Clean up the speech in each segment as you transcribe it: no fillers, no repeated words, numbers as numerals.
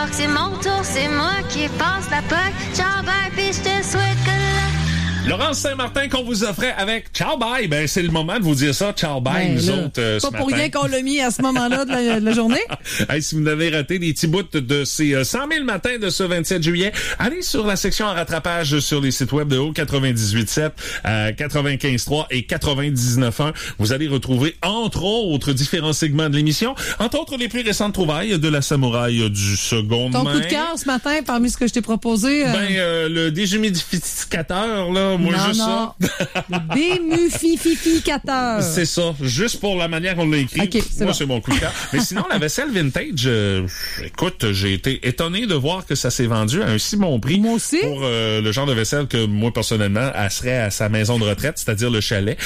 que c'est mon tour, c'est moi qui passe la POC. Ciao, bye, pis je te souhaite que Laurence Saint-Martin qu'on vous offrait avec Ciao Bye. Ben, c'est le moment de vous dire ça. Ciao Bye, nous autres, pas pour rien qu'on l'a mis à ce moment-là de la journée. Hey, si vous avez raté des petits bouts de ces 100 000 matins de ce 27 juillet, allez sur la section en rattrapage sur les sites web de Haut 98.7, 95.3 et 99.1. Vous allez retrouver, entre autres, différents segments de l'émission. Entre autres, les plus récentes trouvailles de la samouraï du second main. Ton coup de cœur ce matin, parmi ce que je t'ai proposé? Le déshumidificateur, là. Moi, non, juste non. ça. Le démumificateur. C'est ça. Juste pour la manière qu'on l'a écrit. Okay, moi, c'est mon coup de cœur. Mais sinon, la vaisselle vintage, écoute, j'ai été étonné de voir que ça s'est vendu à un si bon prix. Moi aussi. Pour le genre de vaisselle que moi, personnellement, elle serait à sa maison de retraite, c'est-à-dire le chalet.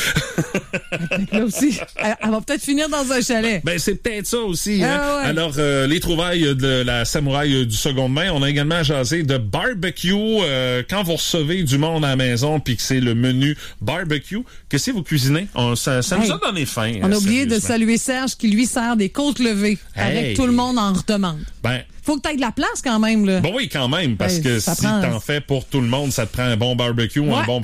Là aussi. Elle va peut-être finir dans un chalet. Ben, c'est peut-être ça aussi. Hein? Ouais. Alors, les trouvailles de la samouraï du seconde main, on a également jasé de barbecue. Quand vous recevez du monde à la maison puis que c'est le menu barbecue, que si vous cuisinez, ça nous a donné faim. On a oublié de saluer Serge qui lui sert des côtes levées avec tout le monde en redemande. Ben, faut que tu aies de la place quand même, là. Bon, oui, quand même, parce que si t'en fais pour tout le monde, ça te prend un bon barbecue ou un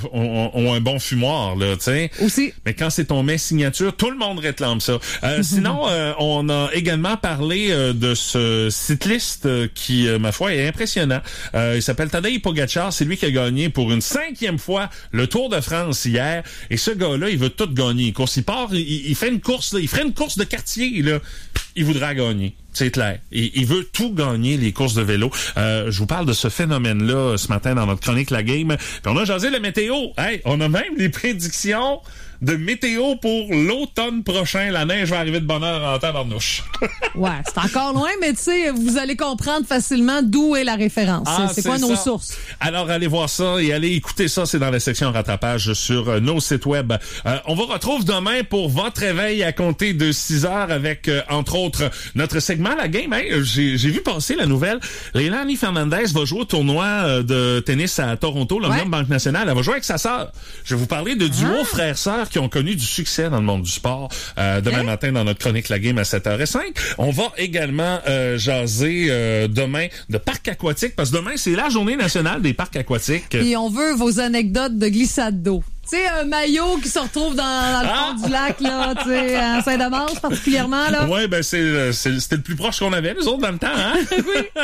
bon fumoir, là, tu sais. Aussi. Mais quand c'est ton mets signature, tout le monde réclame ça. Sinon, on a également parlé de ce cycliste qui, ma foi, est impressionnant. Il s'appelle Tadej Pogačar. C'est lui qui a gagné pour une 5e fois le Tour de France hier. Et ce gars-là, il veut tout gagner. Il part, il fait une course, là, il ferait une course de quartier, là. Il voudra gagner. C'est clair. Il veut tout gagner, les courses de vélo. Je vous parle de ce phénomène-là ce matin dans notre chronique La Game. Puis on a jasé la météo. Hey, on a même les prédictions de météo pour l'automne prochain. La neige va arriver de bonne heure en tabarnouche. Ouais, c'est encore loin, mais tu sais, vous allez comprendre facilement d'où est la référence. C'est quoi nos sources. Alors, allez voir ça et allez écouter ça. C'est dans la section rattrapage sur nos sites web. On vous retrouve demain pour votre réveil à compter de 6 heures avec, entre autres, notre segment La Game. Hey, j'ai vu passer la nouvelle. Leilani Fernandez va jouer au tournoi de tennis à Toronto, l'Omnium Banque Nationale. Elle va jouer avec sa sœur. Je vais vous parler de duo frères-sœurs qui ont connu du succès dans le monde du sport. Demain matin, dans notre chronique La Game à 7h05. On va également jaser demain de parcs aquatiques, parce que demain, c'est la journée nationale des parcs aquatiques. Et on veut vos anecdotes de glissade d'eau. Tu sais, un maillot qui se retrouve dans le fond du lac, là, tu sais, à Saint-Damas particulièrement, là. Ouais, ben c'était le plus proche qu'on avait, nous autres, dans le temps, hein? Oui.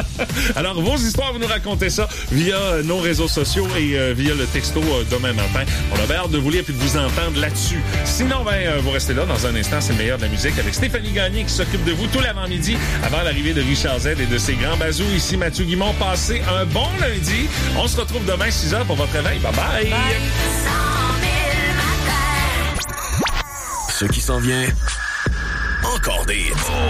Alors, vos histoires, vous nous racontez ça via nos réseaux sociaux et via le texto demain matin. On avait hâte de vous lire et de vous entendre là-dessus. Sinon, vous restez là. Dans un instant, c'est le meilleur de la musique avec Stéphanie Gagné qui s'occupe de vous tout l'avant-midi avant l'arrivée de Richard Z et de ses grands bazous. Ici, Mathieu Guimond. Passez un bon lundi. On se retrouve demain 6h pour votre réveil. Bye-bye! Bye. Ce qui s'en vient, encore des